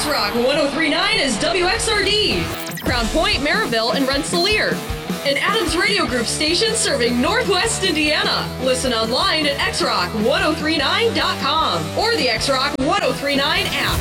X-Rock 103.9 is WXRD, Crown Point, Maryville, and Rensselaer. An Adams Radio Group station serving Northwest Indiana. Listen online at xrock1039.com or the X-Rock 1039 app.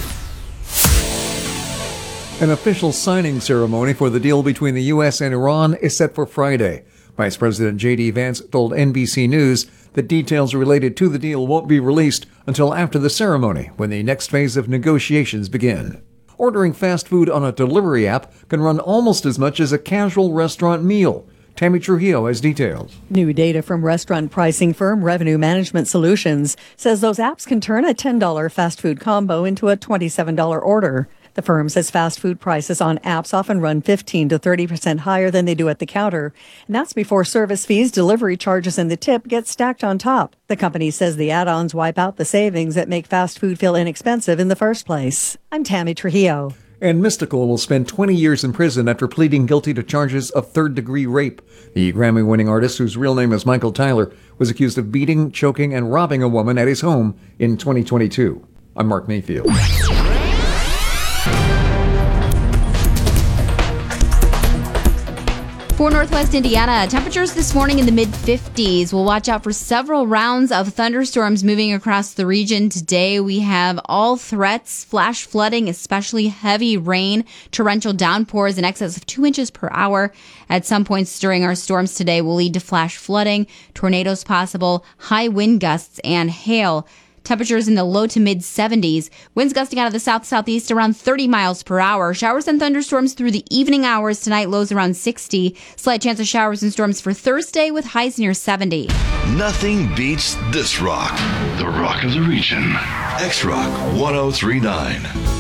An official signing ceremony for the deal between the U.S. and Iran is set for Friday. Vice President J.D. Vance told NBC News that details related to the deal won't be released until after the ceremony, when the next phase of negotiations begin. Ordering fast food on a delivery app can run almost as much as a casual restaurant meal. Tammy Trujillo has details. New data from restaurant pricing firm Revenue Management Solutions says those apps can turn a $10 fast food combo into a $27 order. The firm says fast food prices on apps often run 15 to 30% higher than they do at the counter. And that's before service fees, delivery charges, and the tip get stacked on top. The company says the add-ons wipe out the savings that make fast food feel inexpensive in the first place. I'm Tammy Trujillo. And Mystical will spend 20 years in prison after pleading guilty to charges of third-degree rape. The Grammy-winning artist, whose real name is Michael Tyler, was accused of beating, choking, and robbing a woman at his home in 2022. I'm Mark Mayfield. For Northwest Indiana, temperatures this morning in the mid-50s. We'll watch out for several rounds of thunderstorms moving across the region today. We have all threats, flash flooding, especially heavy rain, torrential downpours in excess of 2 inches per hour. At some points during our storms today will lead to flash flooding, tornadoes possible, high wind gusts, and hail. Temperatures in the low to mid-70s. Winds gusting out of the south-southeast around 30 miles per hour. Showers and thunderstorms through the evening hours tonight, lows around 60. Slight chance of showers and storms for Thursday with highs near 70. Nothing beats this rock. The rock of the region. X-Rock 1039.